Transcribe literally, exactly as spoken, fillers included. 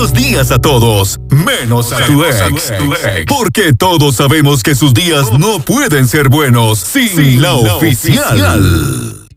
buenos días a todos, menos a tu ex. Porque todos sabemos que sus días no pueden ser buenos sin la oficial.